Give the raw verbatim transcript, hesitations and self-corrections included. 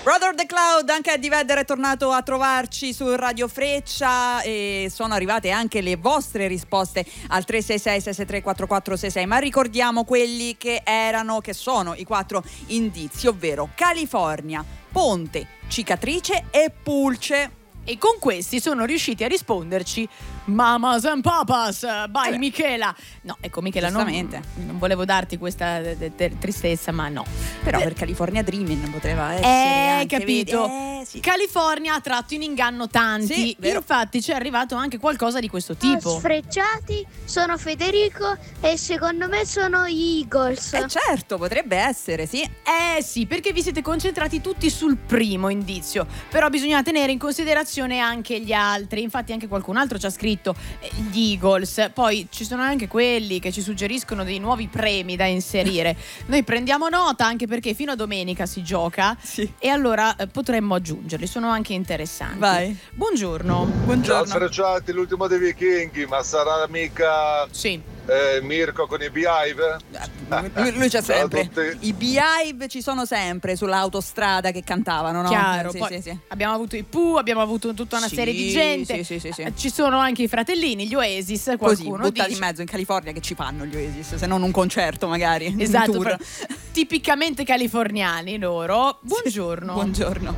Brother the Cloud, anche Eddie Vedder è tornato a trovarci su Radio Freccia e sono arrivate anche le vostre risposte al tre sei sei sei sei tre quattro quattro sei sei, ma ricordiamo quelli che erano, che sono i quattro indizi, ovvero California, Ponte, Cicatrice e Pulce. E con questi sono riusciti a risponderci Mamas and Papas by eh Michela. No, ecco Michela, non, non volevo darti questa de, de, de, tristezza, ma no. Però eh, per California Dreaming poteva essere Eh, anche, capito. Eh, sì. California ha tratto in inganno tanti. Sì, vero. Infatti ci è arrivato anche qualcosa di questo tipo. Sfrecciati, sono Federico e secondo me sono gli Eagles. Eh certo, potrebbe essere, sì. Eh sì, perché vi siete concentrati tutti sul primo indizio, però bisogna tenere in considerazione anche gli altri. Infatti anche qualcun altro ci ha scritto eh, gli Eagles. Poi ci sono anche quelli che ci suggeriscono dei nuovi premi da inserire. Noi prendiamo nota, anche perché fino a domenica si gioca, sì. E allora eh, potremmo aggiungerli, sono anche interessanti. Vai. Buongiorno. Buongiorno. Ciao Sfrecciati, l'ultimo dei vichinghi, ma sarà mica Sì. eh, Mirko con i Beehive? Lui, lui c'è Ciao a sempre. tutti. I Beehive ci sono sempre sull'autostrada che cantavano, no? Chiaro, Sì, poi sì, sì. abbiamo avuto i Pooh, abbiamo avuto tutta una Sì, serie di gente. sì, sì, sì, sì. Eh, Ci sono anche i fratellini, gli Oasis, Così, qualcuno buttati dice. in mezzo in California, che ci fanno gli Oasis, se non un concerto magari. Esatto, un tour. per- tipicamente californiani loro. Buongiorno. Buongiorno.